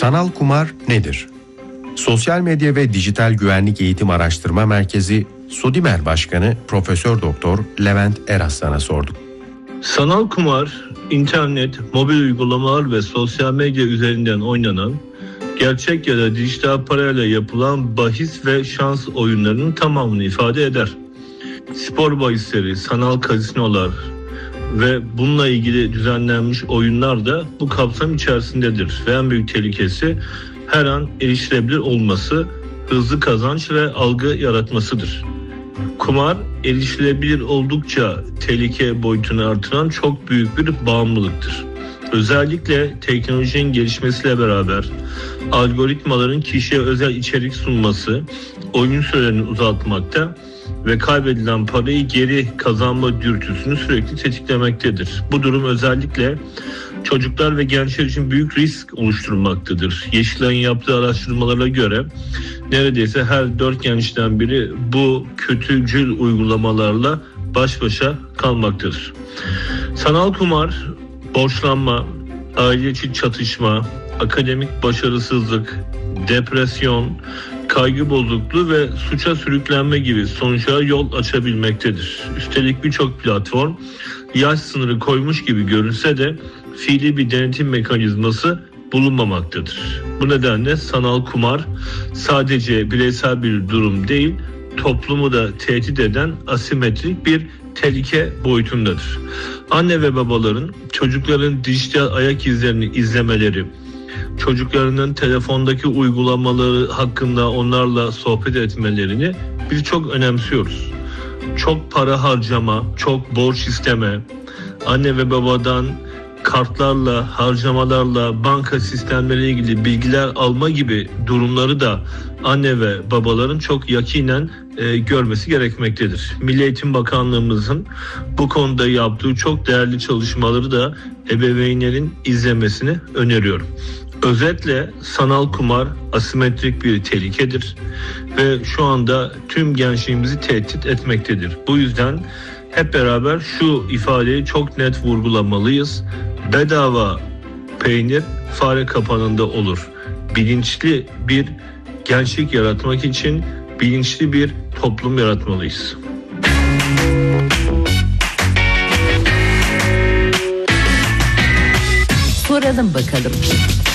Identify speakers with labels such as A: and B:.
A: Sanal kumar nedir? Sosyal Medya ve Dijital Güvenlik Eğitim Araştırma Merkezi Sodimer Başkanı Profesör Doktor Levent Eraslan'a sorduk.
B: Sanal kumar, internet, mobil uygulamalar ve sosyal medya üzerinden oynanan, gerçek ya da dijital parayla yapılan bahis ve şans oyunlarının tamamını ifade eder. Spor bahisleri, sanal kazinolar ve bununla ilgili düzenlenmiş oyunlar da bu kapsam içerisindedir. Ve en büyük tehlikesi her an erişilebilir olması, hızlı kazanç ve algı yaratmasıdır. Kumar erişilebilir oldukça tehlike boyutunu artıran çok büyük bir bağımlılıktır. Özellikle teknolojinin gelişmesiyle beraber algoritmaların kişiye özel içerik sunması oyun sürelerini uzatmakta ve kaybedilen parayı geri kazanma dürtüsünü sürekli tetiklemektedir. Bu durum özellikle çocuklar ve gençler için büyük risk oluşturmaktadır. Yeşilay'ın yaptığı araştırmalara göre neredeyse her 4 gençten biri bu kötücül uygulamalarla baş başa kalmaktadır. Sanal kumar, borçlanma, aile içi çatışma, akademik başarısızlık, depresyon, kaygı bozukluğu ve suça sürüklenme gibi sonuçlara yol açabilmektedir. Üstelik birçok platform yaş sınırı koymuş gibi görünse de fiili bir denetim mekanizması bulunmamaktadır. Bu nedenle sanal kumar sadece bireysel bir durum değil, toplumu da tehdit eden asimetrik bir tehlike boyutundadır. Anne ve babaların çocukların dijital ayak izlerini izlemeleri, çocuklarının telefondaki uygulamaları hakkında onlarla sohbet etmelerini biz çok önemsiyoruz. Çok para harcama, çok borç isteme, anne ve babadan kartlarla, harcamalarla, banka sistemleriyle ilgili bilgiler alma gibi durumları da anne ve babaların çok yakinen görmesi gerekmektedir. Milli Eğitim Bakanlığımızın bu konuda yaptığı çok değerli çalışmaları da ebeveynlerin izlemesini öneriyorum. Özetle sanal kumar asimetrik bir tehlikedir ve şu anda tüm gençliğimizi tehdit etmektedir. Bu yüzden hep beraber şu ifadeyi çok net vurgulamalıyız. Bedava peynir fare kapanında olur. Bilinçli bir gençlik yaratmak için bilinçli bir toplum yaratmalıyız.
C: Soralım bakalım.